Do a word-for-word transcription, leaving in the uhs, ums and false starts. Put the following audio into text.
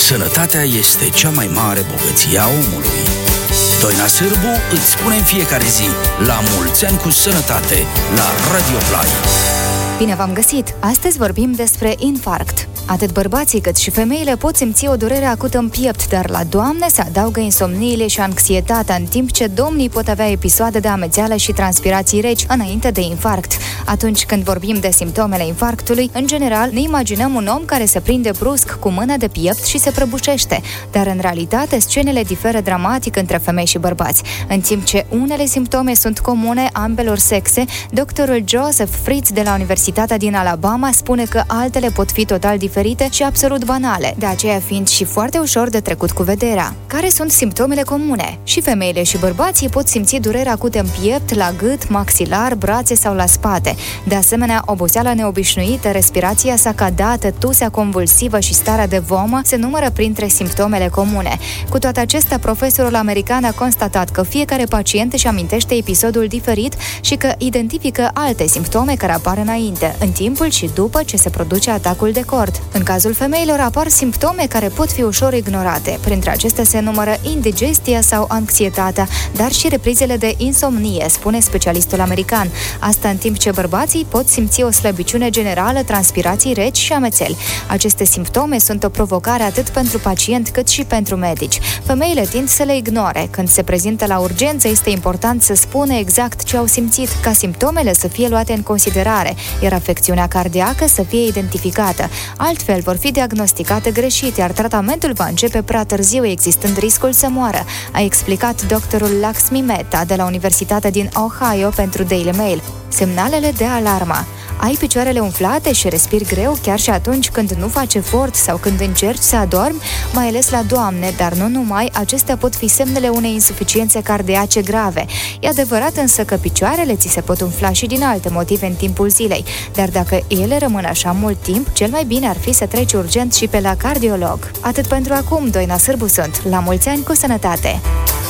Sănătatea este cea mai mare bogăție a omului. Doina Sârbu îți spune în fiecare zi la mulți ani cu sănătate la Radio Play. Bine v-am găsit! Astăzi vorbim despre infarct. Atât bărbații cât și femeile pot simți o durere acută în piept, dar la doamne se adaugă insomniile și anxietatea, în timp ce domnii pot avea episoade de amețeală și transpirații reci înainte de infarct. Atunci când vorbim de simptomele infarctului, în general ne imaginăm un om care se prinde brusc cu mâna de piept și se prăbușește, dar în realitate scenele diferă dramatic între femei și bărbați. În timp ce unele simptome sunt comune ambelor sexe, doctorul Joseph Fritz de la Universitatea din Alabama spune că altele pot fi total diferite și absolut banale, de aceea fiind și foarte ușor de trecut cu vederea. Care sunt simptomele comune? Și femeile și bărbații pot simți dureri acute în piept, la gât, maxilar, brațe sau la spate. De asemenea, oboseala neobișnuită, respirația sacadată, tusea convulsivă și starea de vomă se numără printre simptomele comune. Cu toate acestea, profesorul american a constatat că fiecare pacient își amintește episodul diferit și că identifică alte simptome care apar înainte, în timpul și după ce se produce atacul de cord. În cazul femeilor apar simptome care pot fi ușor ignorate. Printre acestea se numără indigestia sau anxietatea, dar și reprizele de insomnie, spune specialistul american. Asta în timp ce bărbații pot simți o slăbiciune generală, transpirații reci și amețeli. Aceste simptome sunt o provocare atât pentru pacient cât și pentru medici. Femeile tind să le ignore. Când se prezintă la urgență, este important să spună exact ce au simțit, ca simptomele să fie luate în considerare, iar afecțiunea cardiacă să fie identificată. Altfel vor fi diagnosticate greșit, iar tratamentul va începe prea târziu, existând riscul să moară, a explicat doctorul Laxmi Mehta de la Universitatea din Ohio pentru Daily Mail. Semnalele de alarmă. Ai picioarele umflate și respiri greu chiar și atunci când nu faci efort sau când încerci să adormi, mai ales la doamne, dar nu numai, acestea pot fi semnele unei insuficiențe cardiace grave. E adevărat însă că picioarele ți se pot umfla și din alte motive în timpul zilei, dar dacă ele rămân așa mult timp, cel mai bine ar fi să treci urgent și pe la cardiolog. Atât pentru acum, Doina Sârbu sunt. La mulți ani cu sănătate!